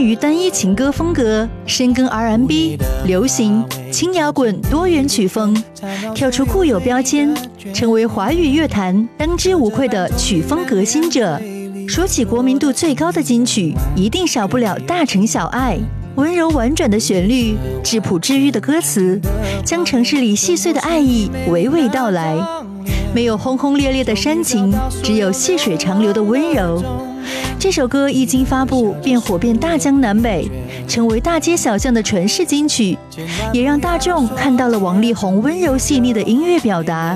于单一情歌风格，深耕 R&B、流行、轻摇滚多元曲风，跳出固有标签，成为华语乐坛当之无愧的曲风革新者。说起国民度最高的金曲，一定少不了《大城小爱》。温柔婉转的旋律，质朴治愈的歌词，将城市里细碎的爱意娓娓道来。没有轰轰烈烈的煽情，只有细水长流的温柔。这首歌一经发布，便火遍大江南北，成为大街小巷的传世金曲，也让大众看到了王力宏温柔细腻的音乐表达。